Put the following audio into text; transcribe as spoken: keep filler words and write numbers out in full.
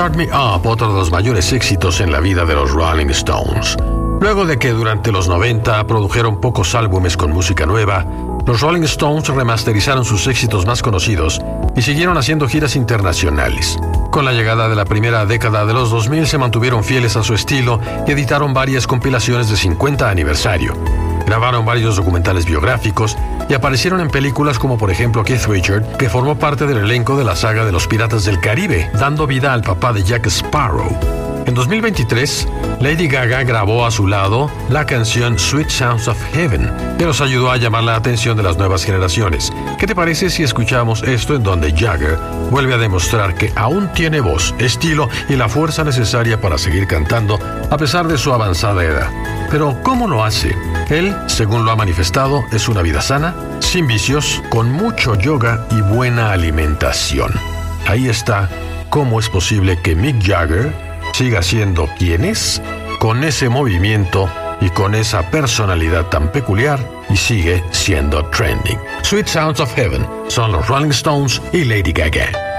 Start Me Up, otro de los mayores éxitos en la vida de los Rolling Stones. Luego de que durante los noventa produjeron pocos álbumes con música nueva, los Rolling Stones remasterizaron sus éxitos más conocidos y siguieron haciendo giras internacionales. Con la llegada de la primera década de los dos mil se mantuvieron fieles a su estilo y editaron varias compilaciones de cincuenta aniversario. Grabaron varios documentales biográficos y aparecieron en películas como por ejemplo Keith Richards, que formó parte del elenco de la saga de los Piratas del Caribe, dando vida al papá de Jack Sparrow. En dos mil veintitrés, Lady Gaga grabó a su lado la canción Sweet Sounds of Heaven, que nos ayudó a llamar la atención de las nuevas generaciones. ¿Qué te parece si escuchamos esto en donde Jagger vuelve a demostrar que aún tiene voz, estilo y la fuerza necesaria para seguir cantando a pesar de su avanzada edad? Pero ¿cómo lo hace? Él, según lo ha manifestado, es una vida sana, sin vicios, con mucho yoga y buena alimentación. Ahí está cómo es posible que Mick Jagger siga siendo quien es, con ese movimiento y con esa personalidad tan peculiar, y sigue siendo trending. Sweet Sounds of Heaven son los Rolling Stones y Lady Gaga.